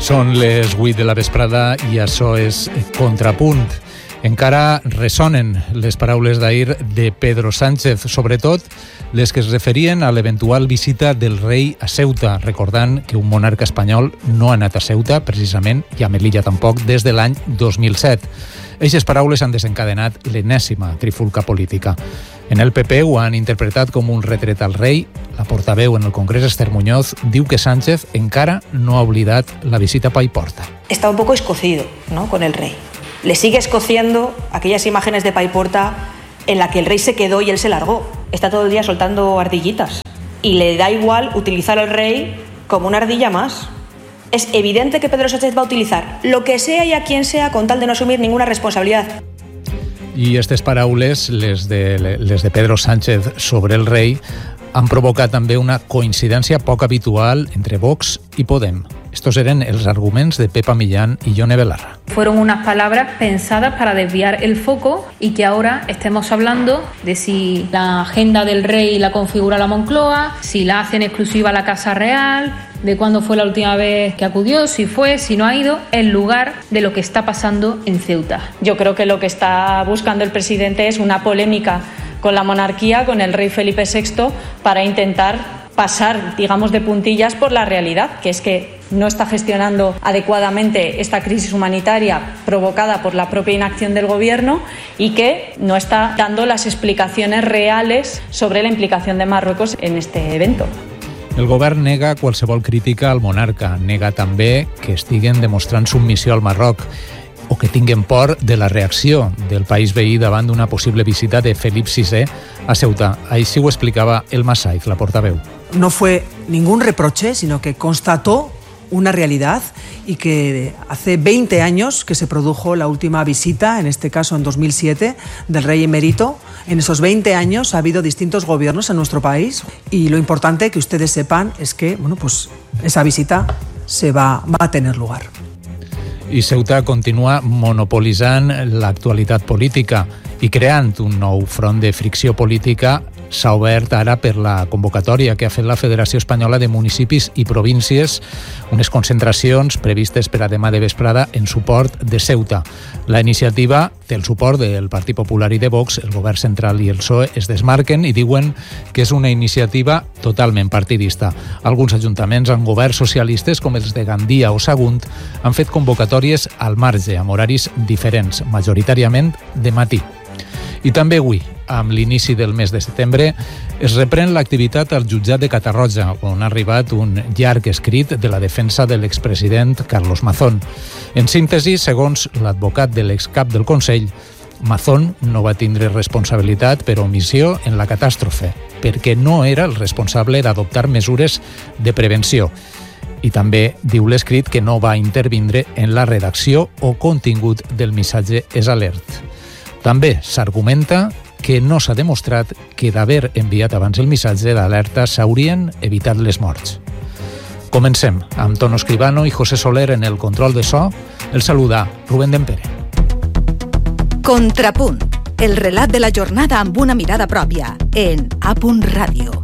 Són les 8 de la vesprada i això és Contrapunt. Encara ressonen les paraules d'ahir de Pedro Sánchez, sobretot les que es referien a l'eventual visita del rei a Ceuta, recordant que un monarca espanyol no ha anat a Ceuta, precisament, i a Melilla tampoc, des de l'any 2007. Eixes paraules han desencadenat l'enèsima trifulca política. En el PP ho han interpretat com un retret al rei. La portaveu en el Congrés, Esther Muñoz, diu que Sánchez encara no ha oblidat la visita a Paiporta. Está un poco escocido, ¿no?, con el rey. Le sigue escociendo aquellas imágenes de Paiporta en la que el rey se quedó y él se largó. Está todo el día soltando ardillitas. Y le da igual utilizar al rey como una ardilla más. Es evidente que Pedro Sánchez va a utilizar lo que sea y a quien sea con tal de no asumir ninguna responsabilidad. I aquestes paraules, les de Pedro Sánchez sobre el rei, han provocat també una coincidència poc habitual entre Vox i Podem. Estos eran los argumentos de Pepa Millán y Yone Belarra. Fueron unas palabras pensadas para desviar el foco y que ahora estemos hablando de si la agenda del rey la configura la Moncloa, si la hacen exclusiva la Casa Real, de cuándo fue la última vez que acudió, si fue, si no ha ido, en lugar de lo que está pasando en Ceuta. Yo creo que lo que está buscando el presidente es una polémica con la monarquía, con el rey Felipe VI, para intentar pasar, digamos, de puntillas por la realidad, que es que no está gestionando adecuadamente esta crisis humanitaria provocada por la propia inacción del gobierno y que no está dando las explicaciones reales sobre la implicación de Marruecos en este evento. El govern nega qualsevol crítica al monarca, nega també que estiguen demostrant submissió al Marroc o que tinguen por de la reacció del país veí davant d'una possible visita de Felip VI a Ceuta. Així ho explicava Elma Saiz, la portaveu. No fue ningún reproche, sino que constató una realidad y que hace 20 años que se produjo la última visita, en este caso en 2007, del rey emérito. En esos 20 años ha habido distintos gobiernos en nuestro país y lo importante que ustedes sepan es que pues esa visita va a tener lugar. I Ceuta continua monopolitzant l'actualitat política i creant un nou front de fricció política. S'ha obert ara per la convocatòria que ha fet la Federació Espanyola de Municipis i Províncies, unes concentracions previstes per a demà de vesprada en suport de Ceuta. La iniciativa té el suport del Partit Popular i de Vox. El govern central i el PSOE es desmarquen i diuen que és una iniciativa totalment partidista. Alguns ajuntaments amb governs socialistes, com els de Gandia o Sagunt, han fet convocatòries al marge, amb horaris diferents, majoritàriament de matí. I també avui, amb l'inici del mes de setembre, es reprèn l'activitat al jutjat de Catarroja, on ha arribat un llarg escrit de la defensa de l'expresident Carlos Mazón. En síntesi, segons l'advocat de l'excap del Consell, Mazón no va tindre responsabilitat per omissió en la catàstrofe, perquè no era el responsable d'adoptar mesures de prevenció. I també diu l'escrit que no va intervindre en la redacció o contingut del missatge és alert. També s'argumenta que no s'ha demostrat que d'haver enviat abans el missatge d'alerta s'haurien evitat les morts. Comencem amb Tono Escribano i José Soler en el control de so. El saluda Rubén Dempere. Contrapunt, el relat de la jornada amb una mirada pròpia en A. Ràdio.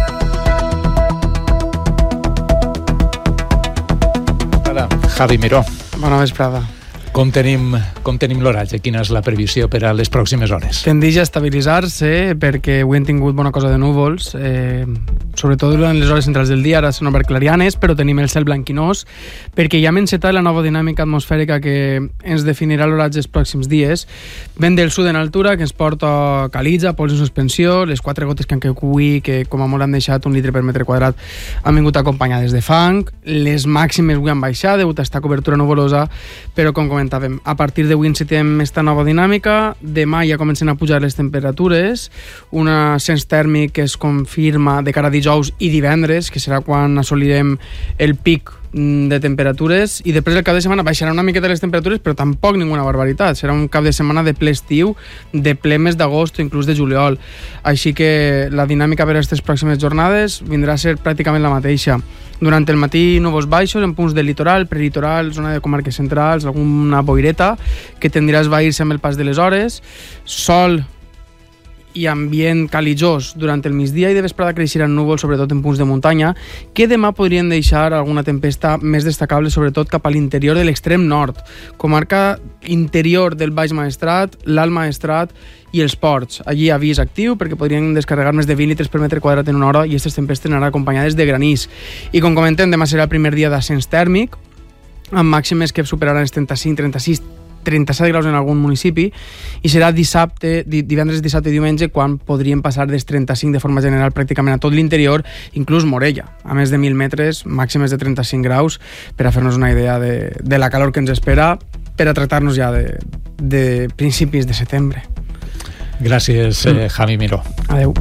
Javi Miró. Bona vesprada. Com tenim l'oratge? Quina és la previsió per a les pròximes hores? Tendeix a estabilitzar-se perquè avui hem tingut bona cosa de núvols, sobretot durant les hores centrals del dia. Ara són obert clarianes, però tenim el cel blanquinós perquè ja hem encetat la nova dinàmica atmosfèrica que ens definirà l'oratge els pròxims dies. Vent del sud en altura, que ens porta calitza, pols en suspensió, les 4 gotes que han caigut avui, que com a molt han deixat 1 litre per metre quadrat, han vingut acompanyades de fang. Les màximes avui han baixat, degut a esta cobertura nuvolosa, però com comentàvem, a partir d'avui encetem esta nova dinàmica. Demà ja comencen a pujar les temperatures, un ascens tèrmic que es confirma de cara a dijous i divendres, que serà quan assolirem el pic de temperatures, i després el cap de setmana baixarà una miqueta les temperatures, però tampoc ninguna barbaritat. Serà un cap de setmana de ple estiu, de ple mes d'agost o inclús de juliol. Així que la dinàmica per a aquestes pròximes jornades vindrà a ser pràcticament la mateixa. Durant el matí, núvols baixos en punts del litoral, prelitoral, zona de comarques centrals, alguna boireta que tendrà a esvair-se amb el pas de les hores, sol i ambient calitjós durant el migdia i de vesprada creixeran núvols, sobretot en punts de muntanya, que demà podrien deixar alguna tempesta més destacable, sobretot cap a l'interior de l'extrem nord, comarca interior del Baix Maestrat, l'Alt Maestrat i els ports. Allí avís actiu perquè podrien descarregar més de 20 litres per metre quadrat en una hora i aquestes tempestes anaran acompanyades de granís. I com comentem, demà serà el primer dia d'ascens tèrmic, amb màximes que superaran els 35, 36, 37 graus en algun municipi, i serà divendres, dissabte i diumenge quan podrien passar dels 35 de forma general pràcticament a tot l'interior, inclús Morella, a més de 1.000 metres, màximes de 35 graus, per a fer-nos una idea de la calor que ens espera, per a tractar-nos ja de principis de setembre. Gràcies, Javi Miró. Adeu.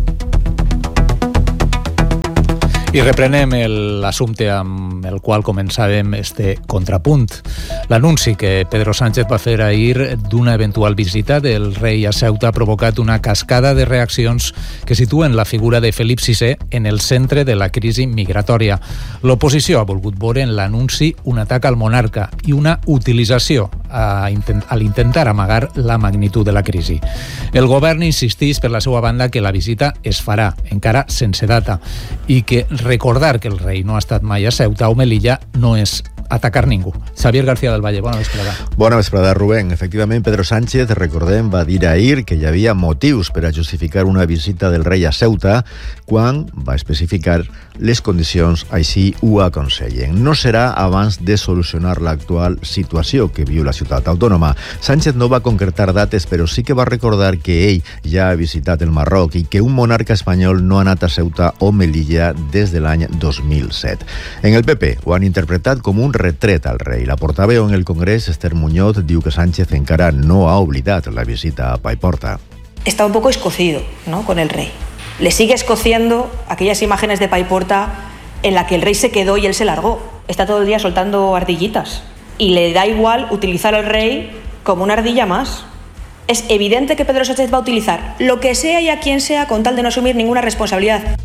I reprenem l'assumpte amb el qual començàvem este contrapunt. L'anunci que Pedro Sánchez va fer ahir d'una eventual visita del rei a Ceuta ha provocat una cascada de reaccions que situen la figura de Felip VI en el centre de la crisi migratòria. L'oposició ha volgut veure en l'anunci un atac al monarca i una utilització a l'intentar amagar la magnitud de la crisi. El govern insisteix per la seva banda que la visita es farà, encara sense data, i que recordar que el rei no ha estat mai a Ceuta o Melilla no és atacar ningú. Xavier García del Valle, bona vesprada. Bona vesprada, Rubén. Efectivament, Pedro Sánchez, recordem, va dir ahir que hi havia motius per a justificar una visita del rei a Ceuta quan va especificar les condicions així ho aconsellen. No serà abans de solucionar l'actual situació que viu la ciutat autònoma. Sánchez no va concretar dates, però sí que va recordar que ell ja ha visitat el Marroc i que un monarca espanyol no ha anat a Ceuta o Melilla des de l'any 2007. En el PP ho han interpretat com un retret al rei. La portaveu en el Congrés, Esther Muñoz, diu que Sánchez encara no ha oblidat la visita a Paiporta. Está un poco escocido, ¿no?, con el rey. Le sigue escociendo aquellas imágenes de Paiporta en la que el rey se quedó y él se largó. Está todo el día soltando ardillitas. Y le da igual utilizar al rey como una ardilla más. Es evidente que Pedro Sánchez va a utilizar lo que sea y a quien sea con tal de no asumir ninguna responsabilidad.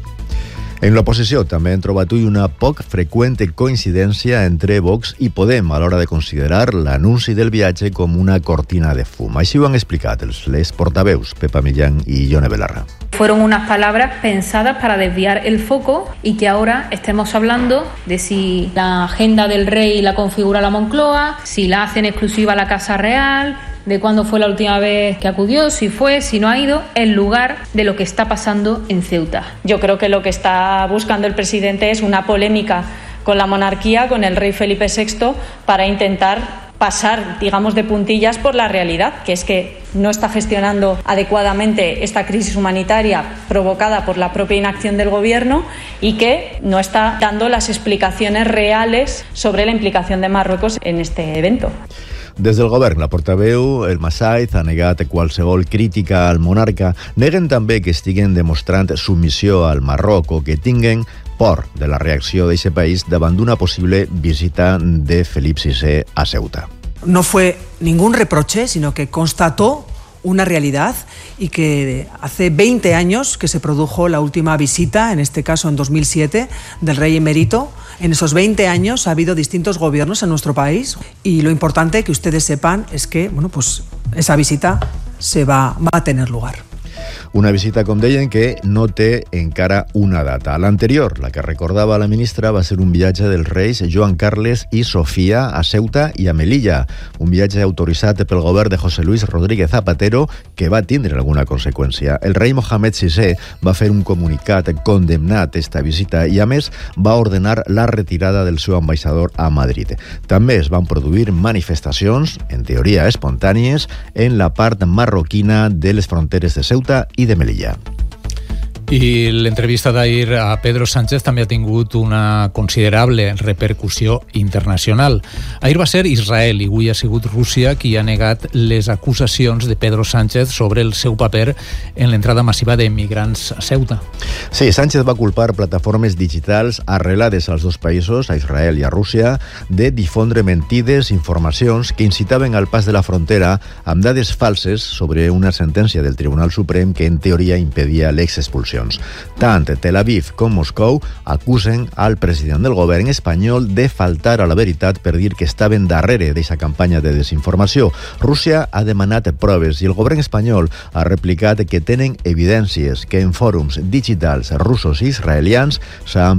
En l'oposició també hem trobat una poc freqüent coincidència entre Vox i Podem a l'hora de considerar l'anunci del viatge com una cortina de fum. Així ho han explicat les portaveus Pepa Millán i Yone Belarra. Fueron unas palabras pensadas para desviar el foco y que ahora estemos hablando de si la agenda del rey la configura la Moncloa, si la hacen exclusiva la Casa Real, de cuándo fue la última vez que acudió, si fue, si no ha ido, en lugar de lo que está pasando en Ceuta. Yo creo que lo que está buscando el presidente es una polémica con la monarquía, con el rey Felipe VI, para intentar pasar, digamos, de puntillas por la realidad, que es que no está gestionando adecuadamente esta crisis humanitaria provocada por la propia inacción del gobierno y que no está dando las explicaciones reales sobre la implicación de Marruecos en este evento. Des del govern, la portaveu, el Massaid, ha negat qualsevol crítica al monarca. Neguen també que estiguen demostrant submissió al Marroc o que tinguen por de la reacció d'aquest país davant d'una possible visita de Felip VI a Ceuta. No fue ningún reproche, sino que constató una realidad y que hace 20 años que se produjo la última visita, en este caso en 2007, del rey emérito. En esos 20 años ha habido distintos gobiernos en nuestro país y lo importante que ustedes sepan es que pues esa visita va a tener lugar. Una visita, com deien, que no té encara una data. L'anterior, la que recordava la ministra, va ser un viatge dels reis Joan Carles i Sofia a Ceuta i a Melilla. Un viatge autoritzat pel govern de José Luis Rodríguez Zapatero que va tindre alguna conseqüència. El rei Mohamed VI va fer un comunicat condemnat esta visita i, a més, va ordenar la retirada del seu ambaixador a Madrid. També es van produir manifestacions, en teoria espontànies, en la part marroquina de les fronteres de Ceuta i de Melilla. I l'entrevista d'ahir a Pedro Sánchez també ha tingut una considerable repercussió internacional. Ahir va ser Israel i avui ha sigut Rússia qui ha negat les acusacions de Pedro Sánchez sobre el seu paper en l'entrada massiva de migrants a Ceuta. Sí, Sánchez va culpar plataformes digitals arrelades als dos països, a Israel i a Rússia, de difondre mentides, informacions que incitaven al pas de la frontera amb dades falses sobre una sentència del Tribunal Suprem que en teoria impedia l'expulsió. informacions. Tant Tel Aviv com Moscou acusen al president del govern espanyol de faltar a la veritat per dir que estaven darrere d'aquesta campanya de desinformació. Rússia ha demanat proves i el govern espanyol ha replicat que tenen evidències que en fòrums digitals russos i israelians s'han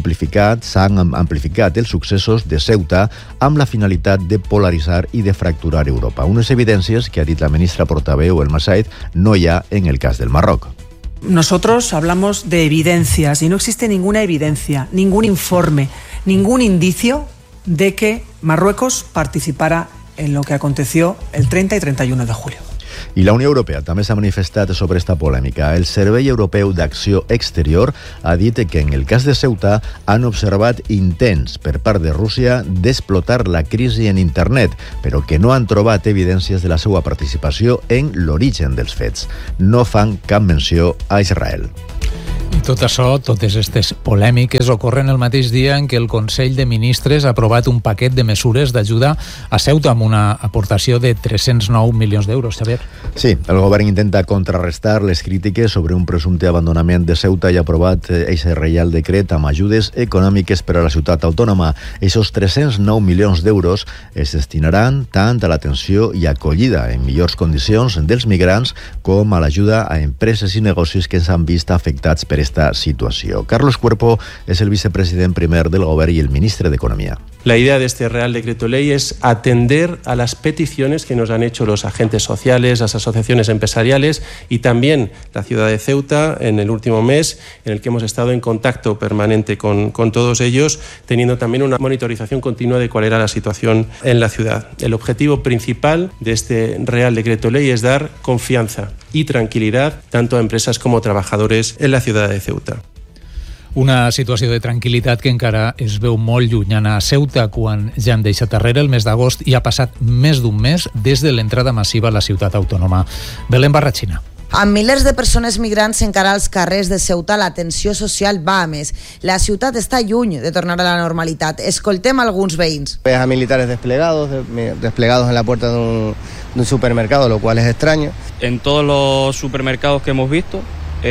amplificat els successos de Ceuta amb la finalitat de polaritzar i de fracturar Europa. Unes evidències que ha dit la ministra portaveu El Massaid no hi ha en el cas del Marroc. Nosotros hablamos de evidencias y no existe ninguna evidencia, ningún informe, ningún indicio de que Marruecos participara en lo que aconteció el 30 y 31 de julio. I la Unió Europea també s'ha manifestat sobre esta polèmica. El Servei Europeu d'Acció Exterior ha dit que en el cas de Ceuta han observat intents per part de Rússia d'explotar la crisi en internet, però que no han trobat evidències de la seva participació en l'origen dels fets. No fan cap menció a Israel. I tot això, totes aquestes polèmiques, ocorren el mateix dia en què el Consell de Ministres ha aprovat un paquet de mesures d'ajuda a Ceuta amb una aportació de 309 milions d'euros, Xavier. Sí, el govern intenta contrarrestar les crítiques sobre un presumpte abandonament de Ceuta i ha aprovat aquest reial decret amb ajudes econòmiques per a la ciutat autònoma. Aquests 309 milions d'euros es destinaran tant a l'atenció i acollida en millors condicions dels migrants com a l'ajuda a empreses i negocis que s'han vist afectats per esta situació. Carlos Cuerpo es el vicepresident primer del govern y el ministre de Economía. La idea de este Real Decreto Ley es atender a las peticiones que nos han hecho los agentes sociales, las asociaciones empresariales y también la ciudad de Ceuta en el último mes, en el que hemos estado en contacto permanente con todos ellos, teniendo también una monitorización continua de cuál era la situación en la ciudad. El objetivo principal de este Real Decreto Ley es dar confianza y tranquilidad tanto a empresas como a trabajadores en la ciudad de Ceuta. Una situació de tranquil·litat que encara es veu molt llunyana a Ceuta quan ja han deixat darrere el mes d'agost i ha passat més d'un mes des de l'entrada massiva a la ciutat autònoma. Belén Barrachina. Amb milers de persones migrants encara als carrers de Ceuta, la tensió social va a més. La ciutat està lluny de tornar a la normalitat. Escoltem alguns veïns. Ves a militares desplegados en la puerta de un supermercado, lo cual es extraño. En todos los supermercados que hemos visto,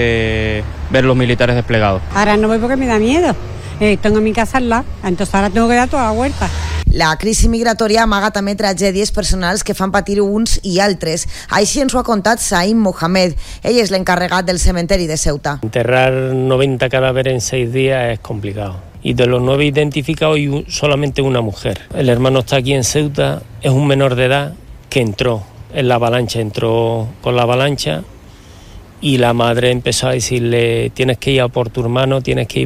ver los militares desplegados. Ahora no voy porque me da miedo. Tengo mi casa al lado, entonces ahora tengo que dar toda la vuelta. La crisi migratòria amaga també tragèdies personals que fan patir uns i altres. Així ens ho ha contat Saïm Mohamed. Ell és l'encarregat del cementeri de Ceuta. Enterrar 90 cadáveres en 6 días es complicado. Y de los 9 identificados hay solamente una mujer. El hermano está aquí en Ceuta, es un menor de edad que entró en la avalancha, entró con la avalancha. Y la madre empezó a decirle, tienes que ir a por tu hermano,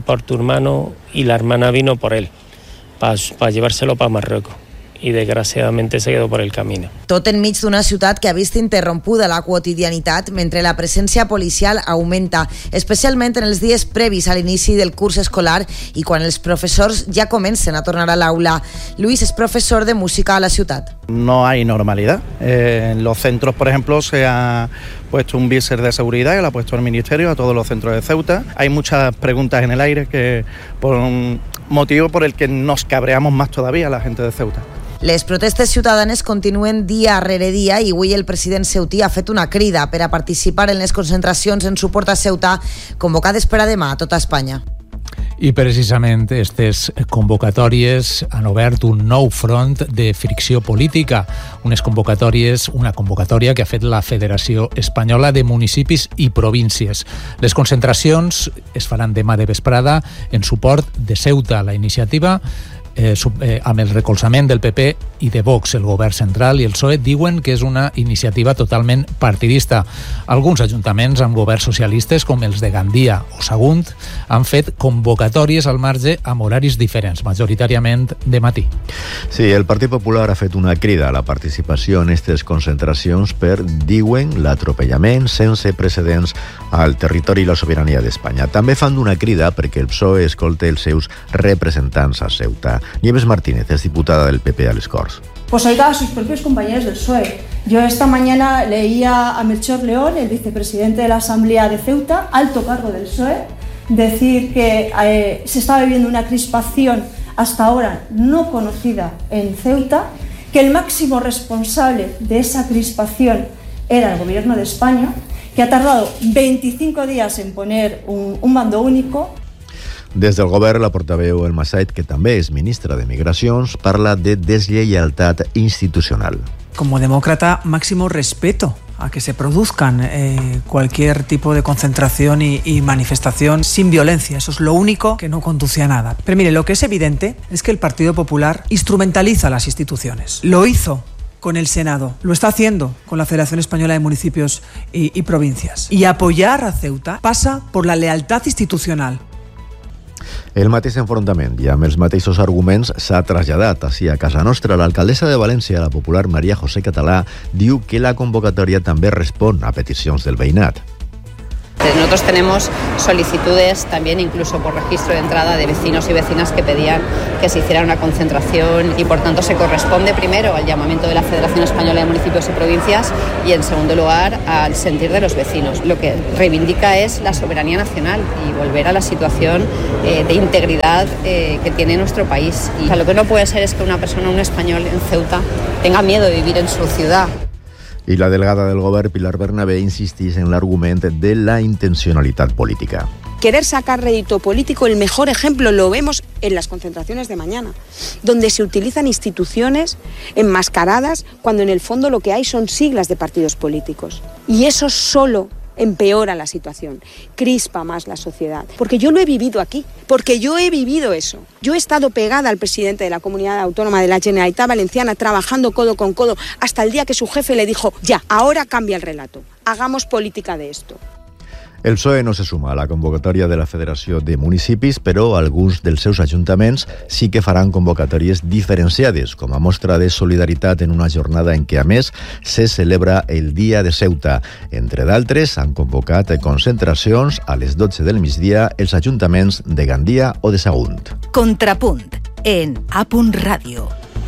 y la hermana vino por él, para llevárselo para Marruecos. I desgraciadamente se quedó por el camino. Tot enmig d'una ciutat que ha vist interrompuda la quotidianitat mentre la presència policial augmenta, especialment en els dies previs a l'inici del curs escolar i quan els professors ja comencen a tornar a l'aula. Luis es profesor de música a la ciutat. No hay normalidad. En los centros, por ejemplo, se ha puesto un viser de seguridad que lo ha puesto el Ministerio a todos los centros de Ceuta. Hay muchas preguntas en el aire que por un motivo por el que nos cabreamos más todavía la gente de Ceuta. Les protestes ciutadanes continuen dia rere dia i avui el president ceutí ha fet una crida per a participar en les concentracions en suport a Ceuta convocades per a demà a tota Espanya. I precisament aquestes convocatòries han obert un nou front de fricció política. Una convocatòria que ha fet la Federació Espanyola de Municipis i Províncies. Les concentracions es faran demà de vesprada en suport de Ceuta. La iniciativa amb el recolzament del PP i de Vox, el govern central i el PSOE diuen que és una iniciativa totalment partidista. Alguns ajuntaments amb governs socialistes, com els de Gandia o Sagunt, han fet convocatòries al marge amb horaris diferents, majoritàriament de matí. Sí, el Partit Popular ha fet una crida a la participació en aquestes concentracions per, diuen, l'atropellament sense precedents al territori i la sobirania d'Espanya. També fan una crida perquè el PSOE escolta els seus representants a Ceuta. Nieves Martínez es diputada del PP a les Corts. Pues oiga a sus propios compañeros del PSOE. Yo esta mañana leía a Melchor León, el vicepresidente de la Asamblea de Ceuta, alto cargo del PSOE, decir que se estaba viviendo una crispación hasta ahora no conocida en Ceuta, que el máximo responsable de esa crispación era el gobierno de España que ha tardado 25 días en poner un mando único. Des del govern, la portaveu Elma Said, que també és ministra de Migracions, parla de deslleialtat institucional. Como demócrata, máximo respeto a que se produzcan cualquier tipo de concentración y manifestación sin violencia. Eso es lo único que no conduce a nada. Pero mire, lo que es evidente es que el Partido Popular instrumentaliza las instituciones. Lo hizo con el Senado, lo está haciendo con la Federación Española de Municipios y Provincias. Y apoyar a Ceuta pasa por la lealtad institucional. El mateix enfrontament i amb els mateixos arguments s'ha traslladat així a casa nostra. L'alcaldessa de València, la popular María José Català, diu que la convocatòria també respon a peticions del veïnat. Nosotros tenemos solicitudes también incluso por registro de entrada de vecinos y vecinas que pedían que se hiciera una concentración y por tanto se corresponde primero al llamamiento de la Federación Española de Municipios y Provincias y en segundo lugar al sentir de los vecinos. Lo que reivindica es la soberanía nacional y volver a la situación de integridad que tiene nuestro país. Y lo que no puede ser es que una persona, un español en Ceuta, tenga miedo de vivir en su ciudad. I la delegada del govern, Pilar Bernabé, insistís en l'argument de la intencionalitat política. Querer sacar rédito político, el mejor ejemplo lo vemos en las concentraciones de mañana, donde se utilizan instituciones enmascaradas cuando en el fondo lo que hay son siglas de partidos políticos. Y eso solo empeora la situación, crispa más la sociedad. Porque yo lo he vivido aquí, porque yo he vivido eso. Yo he estado pegada al presidente de la Comunidad Autónoma de la Generalitat Valenciana, trabajando codo con codo, hasta el día que su jefe le dijo, ya, ahora cambia el relato, hagamos política de esto. El PSOE no se suma a la convocatòria de la Federació de Municipis, però alguns dels seus ajuntaments sí que faran convocatòries diferenciades, com a mostra de solidaritat en una jornada en què, a més, se celebra el Dia de Ceuta. Entre d'altres, han convocat concentracions a les 12 del migdia els ajuntaments de Gandia o de Sagunt. Contrapunt, en A.Ràdio.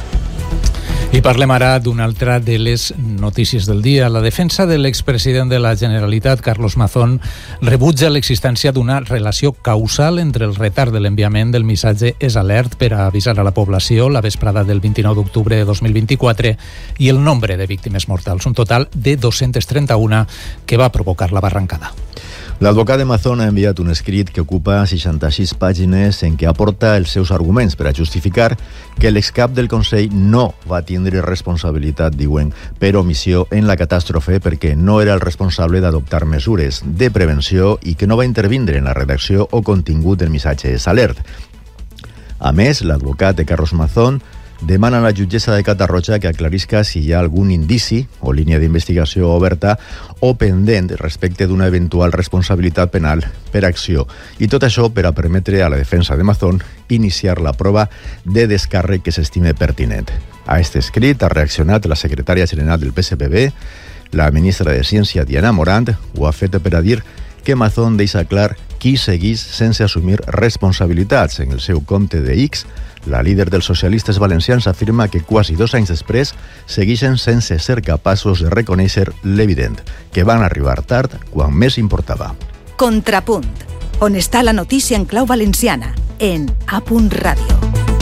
I parlem ara d'una altra de les notícies del dia. La defensa de l'expresident de la Generalitat, Carlos Mazón, rebutja l'existència d'una relació causal entre el retard de l'enviament del missatge És Alert per a avisar a la població la vesprada del 29 d'octubre de 2024 i el nombre de víctimes mortals, un total de 231 que va provocar la barrancada. L'advocat de Mazón ha enviat un escrit que ocupa 66 pàgines en què aporta els seus arguments per a justificar que l'excap del Consell no va tindre responsabilitat, diuen, per omissió en la catàstrofe perquè no era el responsable d'adoptar mesures de prevenció i que no va intervindre en la redacció o contingut del missatge És Alert. A més, l'advocat de Carlos Mazón demana a la jutgessa de Catarroja que aclarisca si hi ha algun indici o línia d'investigació oberta o pendent respecte d'una eventual responsabilitat penal per acció. I tot això per a permetre a la defensa de Mazón iniciar la prova de descàrrec que s'estime pertinent. A este escrit ha reaccionat la secretària general del PSPB, la ministra de Ciència, Diana Morant, ho ha fet per a dir que Mazón deixa clar qui seguís sense assumir responsabilitats. En el seu compte de X, la líder dels socialistes valencians afirma que quasi 2 anys després segueixen sense ser capaços de reconèixer l'evident, que van arribar tard quan més importava. Contrapunt, on està la notícia en clau valenciana, en A.Ràdio.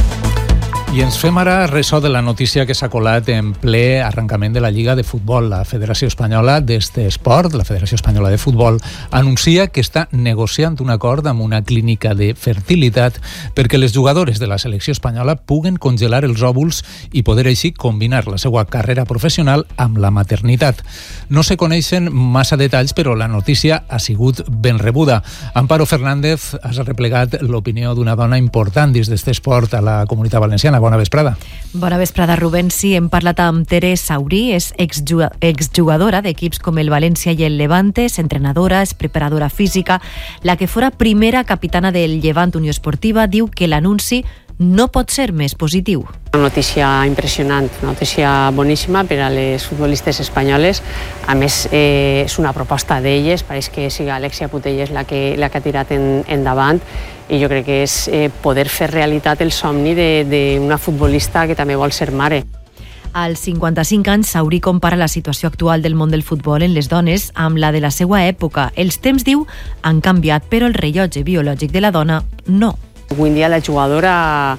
I ens fem ara ressò de la notícia que s'ha colat en ple arrencament de la Lliga de Futbol. La Federació Espanyola d'este esport, la Federació Espanyola de Futbol, anuncia que està negociant un acord amb una clínica de fertilitat perquè les jugadores de la selecció espanyola puguen congelar els òvuls i poder així combinar la seva carrera professional amb la maternitat. No se coneixen massa detalls, però la notícia ha sigut ben rebuda. Amparo Fernández, has replegat l'opinió d'una dona important dins d'este esport a la comunitat valenciana. Bona vesprada. Bona vesprada, Rubén. Sí, hem parlat amb Tere Saurí, és exjugadora d'equips com el València i el Levante, és entrenadora, és preparadora física. La que fora primera capitana del Llevant Unió Esportiva diu que l'anunci no pot ser més positiu. Una notícia impressionant, una notícia boníssima per a les futbolistes espanyoles. A més, és una proposta d'elles, pareix que sigui Alexia Putellas la que ha tirat endavant, i jo crec que és poder fer realitat el somni d'una futbolista que també vol ser mare. Als 55 anys, Saurí compara la situació actual del món del futbol en les dones amb la de la seva època. Els temps, diu, han canviat, però el rellotge biològic de la dona no. Avui en dia la jugadora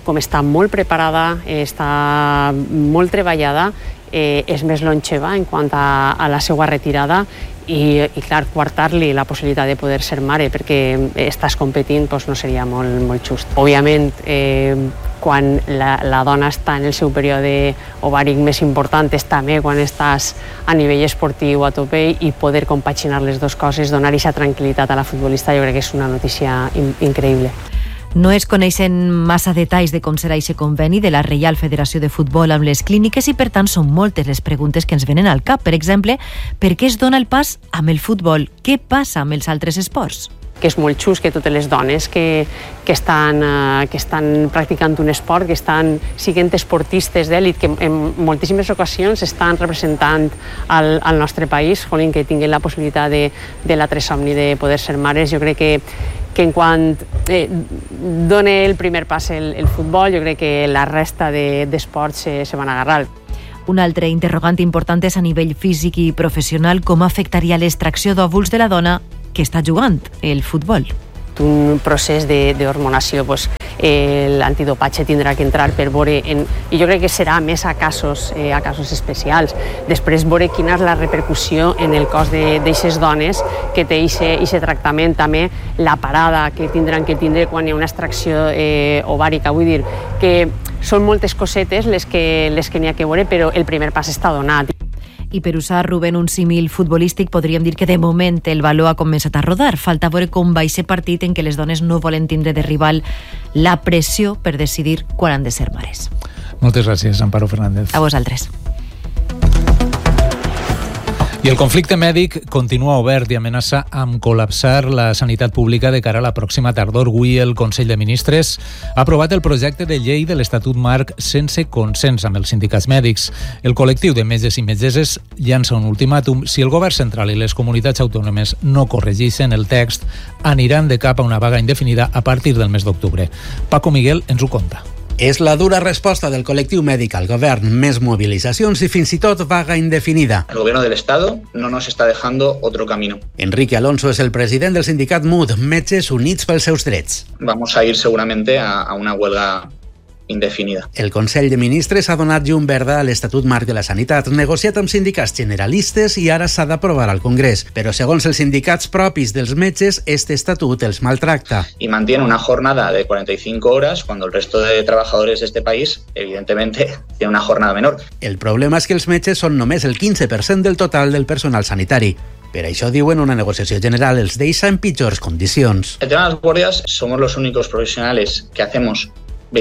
com està molt preparada, està molt treballada, és més longeva en quant a la seva retirada i clar, quartar-li la possibilitat de poder ser mare perquè estàs competint doncs no seria molt just. Òbviament, quan la dona està en el seu període ovàric més important és també quan estàs a nivell esportiu a tope i poder compaginar les dues coses, donar aquesta tranquil·litat a la futbolista, jo crec que és una notícia increïble. No es coneixen massa detalls de com serà aquest conveni de la Reial Federació de Futbol amb les clíniques i, per tant, són moltes les preguntes que ens venen al cap. Per exemple, per què es dona el pas amb el futbol? Què passa amb els altres esports? Que és molt just que totes les dones que estan practicant un esport, que estan siguent esportistes d'èlit, que en moltíssimes ocasions estan representant al nostre país, que tinguin la possibilitat de l'altre somni de poder ser mares. Jo crec que en quant doni el primer pas el futbol, jo crec que la resta d'esports se van agarrar. Un altre interrogant important és a nivell físic i professional com afectaria l'extracció d'òvuls de la dona que està jugant el futbol. Un procés d'hormonació, l'antidopatge tindrà que entrar per veure, i jo crec que serà més a casos especials. Després veure quina és la repercussió en el cos d'aquestes dones que té aquest tractament, també la parada que tindran que tindre quan hi ha una extracció ovàrica. Vull dir que són moltes cosetes les que n'hi ha que veure, però el primer pas està donat. I per usar, Rubén, un símil futbolístic, podríem dir que de moment el baló ha començat a rodar. Falta veure com va ser partit en què les dones no volen tindre de rival la pressió per decidir quan han de ser mares. Moltes gràcies, Amparo Fernández. A vosaltres. I el conflicte mèdic continua obert i amenaça amb col·lapsar la sanitat pública de cara a la pròxima tardor. Avui el Consell de Ministres ha aprovat el projecte de llei de l'Estatut Marc sense consens amb els sindicats mèdics. El col·lectiu de metges i metgesses llança un ultimàtum. Si el govern central i les comunitats autònomes no corregeixen el text, aniran de cap a una vaga indefinida a partir del mes d'octubre. Paco Miguel ens ho conta. És la dura resposta del col·lectiu mèdic al govern, més movilitzacions i fins i tot vaga indefinida. El gobierno del Estado no nos está dejando otro camino. Enrique Alonso és el president del sindicat MUD, Metges Units pels seus drets. Vamos a ir seguramente a una huelga indefinida. El Consell de Ministres ha donat llum verda a l'Estatut Marc de la Sanitat, negociat amb sindicats generalistes i ara s'ha d'aprovar al Congrés. Però segons els sindicats propis dels metges, este estatut els maltracta. Y mantiene una jornada de 45 horas cuando el resto de trabajadores de este país, evidentemente, tiene una jornada menor. El problema és que els metges són només el 15% del total del personal sanitari. Per això, diuen, una negociació general els deixa en pitjors condicions. El tema de las guardias, somos los únicos profesionales que hacemos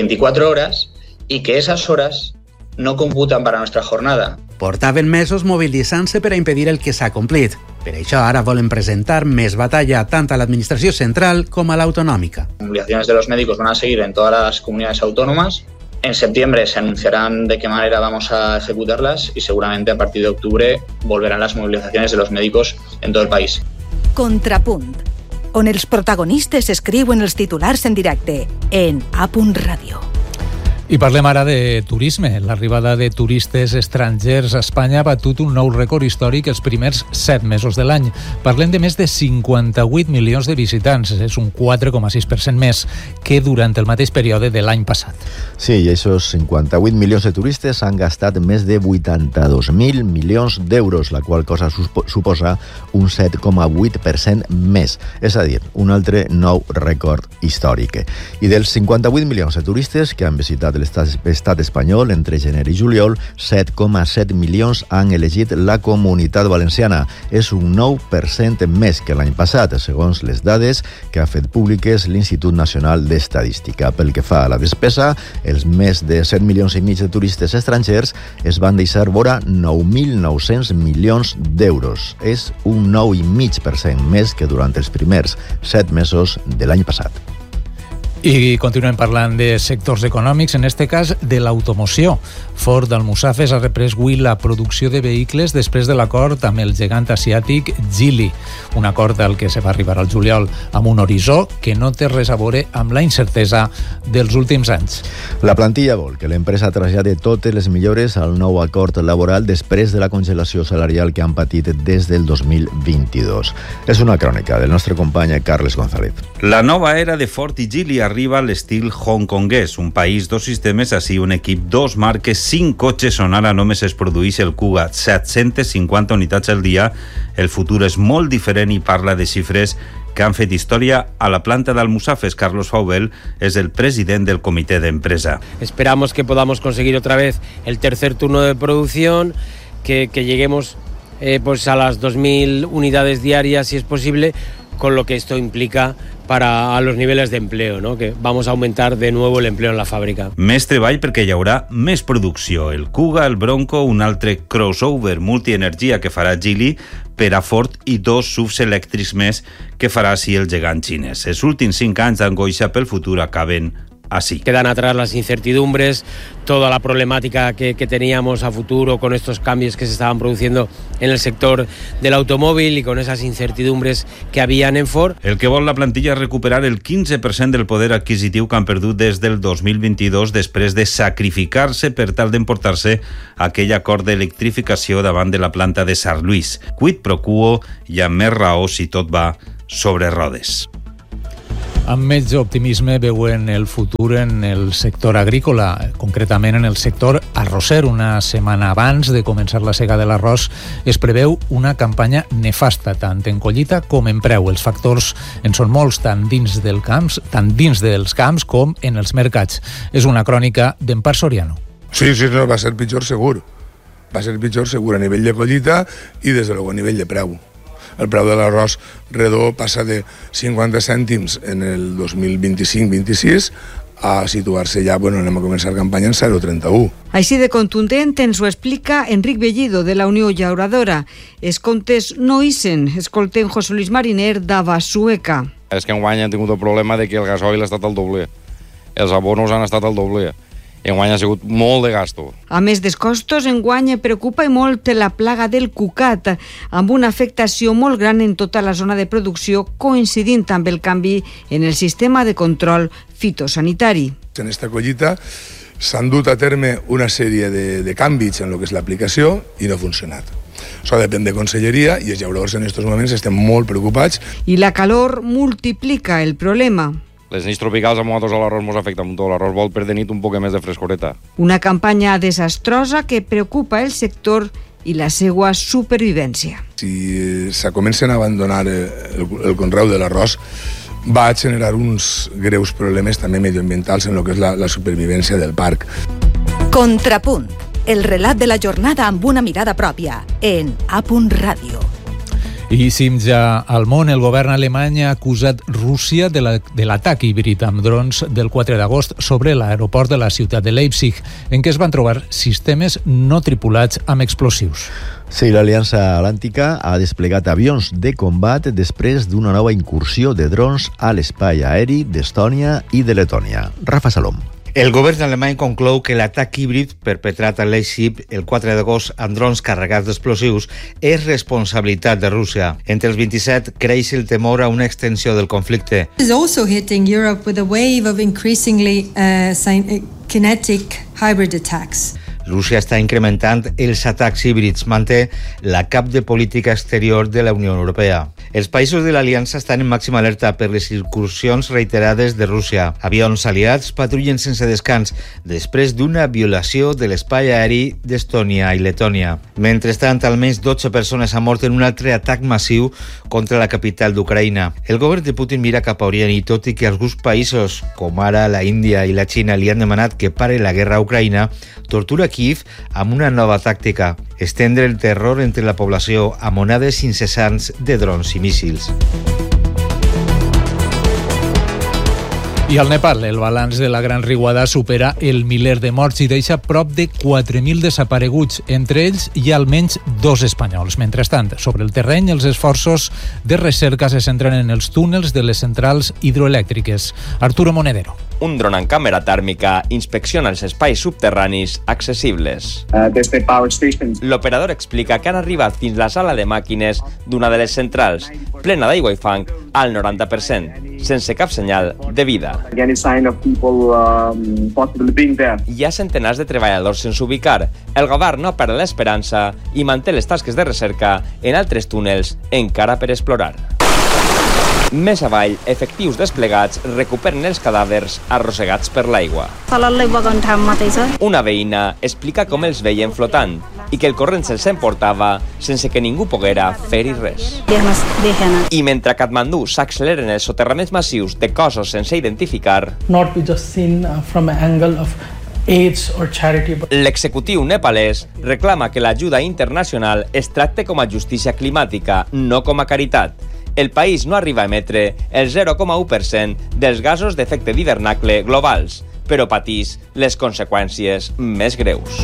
24 horas y que esas horas no computan para nuestra jornada. Portaven mesos mobilitzant-se per a impedir el que s'ha complit. Per això ara volen presentar més batalla tant a l'administració central com a l'autonòmica. Las movilizaciones de los médicos van a seguir en todas las comunidades autónomas. En septiembre se anunciarán de qué manera vamos a ejecutarlas y seguramente a partir de octubre volverán las movilizaciones de los médicos en todo el país. Contrapunt, on els protagonistes escriuen els titulars en directe en A.Radio. I parlem ara de turisme. L'arribada de turistes estrangers a Espanya ha batut un nou rècord històric els primers 7 mesos de l'any. Parlem de més de 58 milions de visitants. És un 4,6% més que durant el mateix període de l'any passat. Sí, i aquests 58 milions de turistes han gastat més de 82.000 milions d'euros, la qual cosa suposa un 7,8% més. És a dir, un altre nou rècord històric. I dels 58 milions de turistes que han visitat l'estat espanyol entre gener i juliol, 7,7 milions han elegit la Comunitat Valenciana. És un 9% més que l'any passat, segons les dades que ha fet públiques l'Institut Nacional d'Estadística. Pel que fa a la despesa, els més de 7 milions i mig de turistes estrangers es van deixar vora 9.900 milions d'euros. És un 9,5% més que durant els primers 7 mesos de l'any passat. I continuem parlant de sectors econòmics, en este cas de l'automoció. Ford Almussafes ha reprès avui la producció de vehicles després de l'acord amb el gegant asiàtic Geely, un acord al que se va arribar al juliol amb un horitzó que no té res a veure amb la incertesa dels últims anys. La plantilla vol que l'empresa trasllade totes les millores al nou acord laboral després de la congelació salarial que han patit des del 2022. És una crònica del nostre company Carles González. La nova era de Ford i Geely arriba a l'estil hongkonguès, un país, dos sistemes, així un equip, dos marques, 5 cotxes on ara només es produeix el Kuga, 750 unitats al dia. El futur és molt diferent i parla de xifres que han fet història a la planta d'Almussafes. Carlos Faubel és el president del comitè d'empresa. Esperamos que podamos conseguir otra vez el tercer turno de producción, que lleguemos pues a las 2.000 unidades diarias si es posible, con lo que esto implica para los niveles de empleo, ¿no? Que vamos a aumentar de nuevo el empleo en la fàbrica. Més treball perquè hi haurà més producció. El Kuga, el Bronco, un altre crossover multienergia que farà Geely per a Ford i 2 SUVs elèctrics més que farà així el gegant xinès. Els últims 5 anys d'angoixa pel futur acaben así. Quedan atrás las incertidumbres, toda la problemática que teníamos a futuro con estos cambios que se estaban produciendo en el sector del automóvil y con esas incertidumbres que habían en Ford. El que vol la plantilla és recuperar el 15% del poder adquisitiu que han perdut des del 2022 després de sacrificar-se per tal d'emportar-se aquell acord d'electrificació davant de la planta de Sant Lluís. Quid pro quo i amb més raó si tot va sobre rodes. Amb més optimisme veuen el futur en el sector agrícola, concretament en el sector arrosser. Una setmana abans de començar la sega de l'arròs es preveu una campanya nefasta, tant en collita com en preu. Els factors en són molts, tant dins dels camps com en els mercats. És una crònica d'Empar Soriano. Sí, no, va ser pitjor segur. Va ser pitjor segur a nivell de collita i, des de luego, a nivell de preu. El preu de l'arròs redó passa de 50 cèntims en el 2025-26 a situar-se ja, anem a començar campanya en 0,31. Així de contundent ens ho explica Enric Bellido, de la Unió Llauradora. Els comptes no ixen. Escoltem José Luis Mariner, d'Avasueca. És que enguany han tingut el problema de que el gasoil ha estat al doble. Els abonos han estat al doble. Enguany ha sigut molt de gasto. A més dels costos, enguany preocupa i molt la plaga del cucat, amb una afectació molt gran en tota la zona de producció, coincidint amb el canvi en el sistema de control fitosanitari. En esta collita s'han dut a terme una sèrie de canvis en el que és l'aplicació i no ha funcionat. Això depèn de conselleria i els llauradors en aquests moments estem molt preocupats. I la calor multiplica el problema. Les nits tropicals amb nosaltres a l'arròs ens afecten molt. L'arròs vol per de nit un poc més de frescoreta. Una campanya desastrosa que preocupa el sector i la seva supervivència. Si se comencen a abandonar el conreu de l'arròs, va generar uns greus problemes també medioambientals en el que és la supervivència del parc. Contrapunt, el relat de la jornada amb una mirada pròpia en A.Radio. I ja al món, el govern alemany ha acusat Rússia de l'atac híbrid amb drons del 4 d'agost sobre l'aeroport de la ciutat de Leipzig, en què es van trobar sistemes no tripulats amb explosius. Sí, l'Aliança Atlàntica ha desplegat avions de combat després d'una nova incursió de drons a l'espai aeri d'Estònia i de Letònia. Rafa Salom. El govern alemany conclou que l'atac híbrid perpetrat a Leipzig el 4 d'agost amb drons carregats d'explosius és responsabilitat de Rússia. Entre els 27 creix el temor a una extensió del conflicte. It is also hitting Europe with a wave of increasingly kinetic hybrid attacks. Rússia està incrementant els atacs híbrids, manté la cap de política exterior de la Unió Europea. Els països de l'Aliança estan en màxima alerta per les incursions reiterades de Rússia. Avions aliats patrullen sense descans després d'una violació de l'espai aeri d'Estònia i Letònia. Mentrestant, almenys 12 persones han mort en un altre atac massiu contra la capital d'Ucraïna. El govern de Putin mira cap a Orient i tot i que alguns països, com ara la Índia i la Xina, li han demanat que pare la guerra a Ucraïna, tortura Kiev amb una nova tàctica: estendre el terror entre la població amb onades incessants de drons i míssils. I al Nepal, el balanç de la Gran Riuada supera el miler de morts i deixa prop de 4.000 desapareguts. Entre ells hi ha almenys 2 espanyols. Mentrestant, sobre el terreny, els esforços de recerca se centren en els túnels de les centrals hidroelèctriques. Arturo Monedero. un dron amb càmera tèrmica inspecciona els espais subterranis accessibles. L'operador explica que han arribat fins la sala de màquines d'una de les centrals, plena d'aigua i fang al 90%, sense cap senyal de vida. Hi ha centenars de treballadors sense ubicar. El govern no perd l'esperança i manté les tasques de recerca en altres túnels encara per explorar. Més avall, efectius desplegats recuperen els cadàvers arrossegats per l'aigua. Una veïna explica com els veien flotant i que el corrent se'ls emportava sense que ningú poguera fer-hi res. I mentre a Katmandú s'acceleren els soterraments massius de cossos sense identificar, not be just seen from an angle of AIDS or charity. L'executiu nepalès reclama que l'ajuda internacional es tracte com a justícia climàtica, no com a caritat. El país no arriba a emetre el 0,1% dels gasos d'efecte d'hivernacle globals, però patís les conseqüències més greus.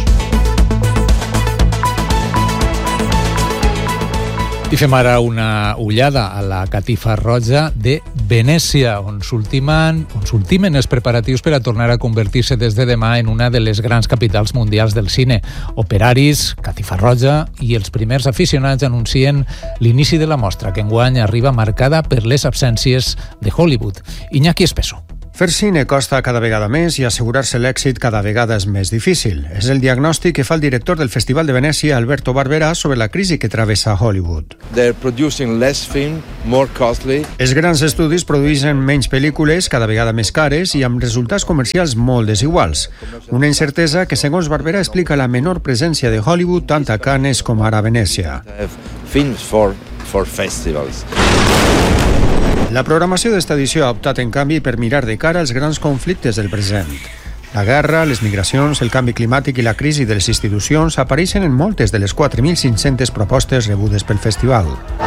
I fem ara una ullada a la catifa roja de Venècia, on s'ultimen els preparatius per a tornar a convertir-se des de demà en una de les grans capitals mundials del cine. Operaris, catifa roja i els primers aficionats anuncien l'inici de la mostra, que enguany arriba marcada per les absències de Hollywood. Iñaki Espeso. Fer cine costa cada vegada més i assegurar-se l'èxit cada vegada és més difícil. És el diagnòstic que fa el director del Festival de Venècia, Alberto Barberà, sobre la crisi que travessa Hollywood. They're producing less film, more costly. Els grans estudis produeixen menys pel·lícules, cada vegada més cares i amb resultats comercials molt desiguals. Una incertesa que, segons Barberà, explica la menor presència de Hollywood tant a Cannes com ara a Venècia. Films for festivals. La programació d'esta edició ha optat, en canvi, per mirar de cara als grans conflictes del present. La guerra, les migracions, el canvi climàtic i la crisi de les institucions apareixen en moltes de les 4.500 propostes rebudes pel festival.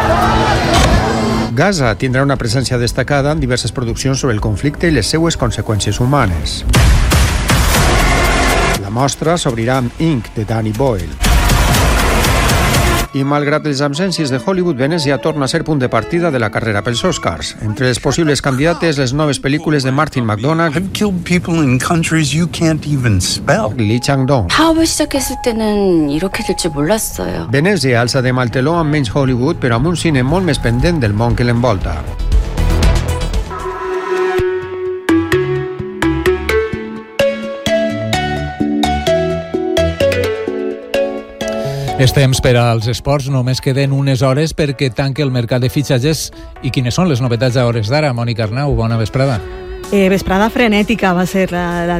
Gaza tindrà una presència destacada en diverses produccions sobre el conflicte i les seues conseqüències humanes. La mostra s'obrirà amb Ink, de Danny Boyle. I malgrat les absències de Hollywood, Venècia torna a ser punt de partida de la carrera pels Oscars. Entre les possibles candidates, les noves pel·lícules de Martin McDonagh, Lee Chang-dong. Venècia alça de mal teló amb menys Hollywood, però amb un cine molt més pendent del món que l'envolta. És temps per als esports, només queden unes hores perquè tanque el mercat de fitxatges. I quines són les novetats a hores d'ara? Mònica Arnau, bona vesprada. Vesprada frenètica va ser la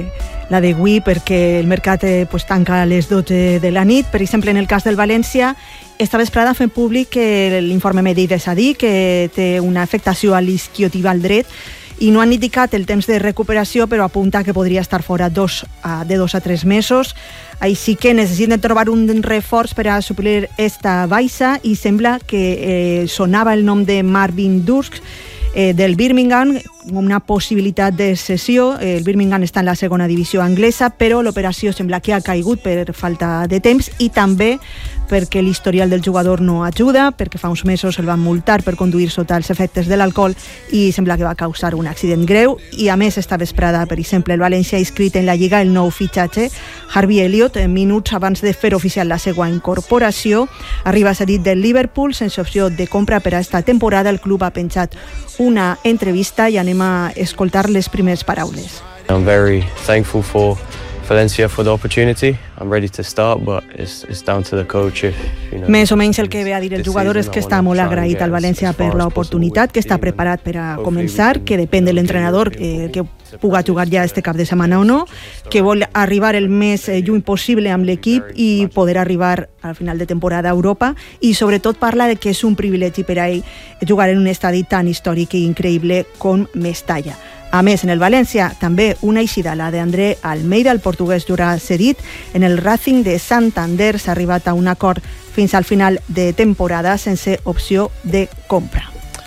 d'avui, perquè el mercat tanca a les 12 de la nit. Per exemple, en el cas del València, esta vesprada fem públic que l'informe mèdic s'ha dit que té una afectació a l'isquiotibial dret i no han indicat el temps de recuperació, però apunta que podria estar fora de 2 a 3 mesos. Així que necessiten trobar un reforç per a suplir esta baixa i sembla que sonava el nom de Marvin Durst del Birmingham, una possibilitat de cessió. El Birmingham està en la segona divisió anglesa, però l'operació sembla que ha caigut per falta de temps i també perquè l'historial del jugador no ajuda, perquè fa uns mesos el van multar per conduir sota els efectes de l'alcohol i sembla que va causar un accident greu. I a més, esta vesprada, per exemple, el València ha inscrit en la Lliga el nou fitxatge Harvey Elliott, minuts abans de fer oficial la seva incorporació. Arriba cedit del Liverpool sense opció de compra per a esta temporada. El club ha penjat una entrevista i anem a escoltar les primeres paraules. I'm very thankful for Valencia for the opportunity. I'm ready to start, but it's down to the coach. Més o menys el que ve a dir el jugador és que està molt agraït al València per l'oportunitat, que està preparat per a començar, que depèn de l'entrenador que puga jugar ja este cap de setmana o no, que vol arribar el més lluny possible amb l'equip i poder arribar al final de temporada a Europa, i sobretot parla de que és un privilegi per a ell jugar en un estadi tan històric i increïble com Mestalla. A més, en el València, també una eixida, la d'André Almeida, el portuguès durà cedit. En el Racing de Santander s'ha arribat a un acord fins al final de temporada sense opció de compra.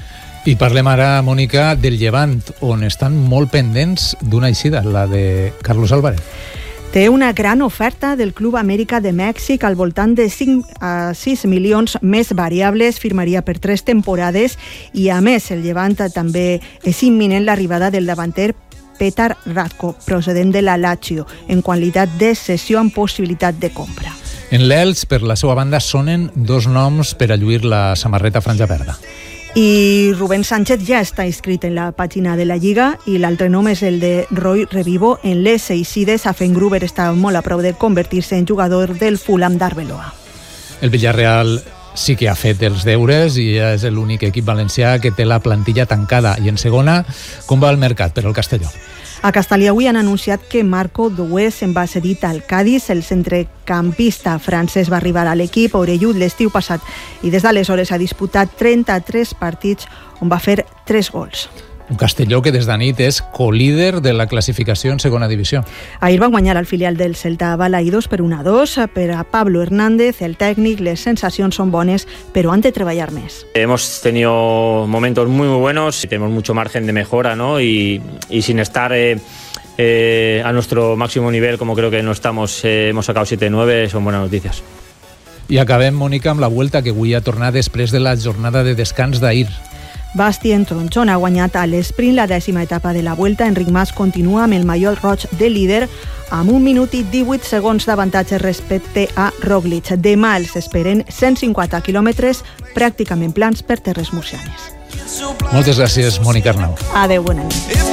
I parlem ara, Mònica, del Llevant, on estan molt pendents d'una eixida, la de Carlos Álvarez. Té una gran oferta del Club Amèrica de Mèxic al voltant de 5 a 6 milions més variables, firmaria per 3 temporades i a més el Llevant també és imminent l'arribada del davanter Petar Radko, procedent de la Lazio, en qualitat de cessió amb possibilitat de compra. En l'Elx, per la seva banda, sonen dos noms per a lluir la samarreta franja verda. I Rubén Sánchez ja està inscrit en la pàgina de la Lliga i l'altre nom és el de Roy Revivo en les Eixides. Afengruber està molt a prop de convertir-se en jugador del Fulham d'Arbeloa. El Villarreal sí que ha fet els deures i és l'únic equip valencià que té la plantilla tancada. I en segona, com va el mercat per al Castelló? A Castelló avui han anunciat que Marco Doué se'n va cedit al Cádiz. El centrecampista francès va arribar a l'equip orellut l'estiu passat i des d'aleshores ha disputat 33 partits on va fer 3 gols. Un Castelló que des d'anit és colíder de la classificació en segona divisió. Ahir va guanyar al filial del Celta Balaídos per 1-2. Per a Pablo Hernández, el tècnic, les sensacions són bones, però han de treballar més. Hemos tenido momentos muy buenos, tenemos mucho margen de mejora, ¿no? Y sin estar a nuestro máximo nivel, como creo que no estamos, hemos sacado 7-9, son buenas noticias. I acabem, Mònica, amb la Vuelta, que avui ha tornat després de la jornada de descans d'ahir. Bastien Tronchón ha guanyat a l'esprint la 10ª etapa de la Vuelta. Enric Mas continua amb el mallot roig de líder amb 1 minut i 18 segons d'avantatge respecte a Roglic. Demà els esperen 150 quilòmetres pràcticament plans per terres murcianes. Moltes gràcies, Mònica Arnau. Adéu, bona nit.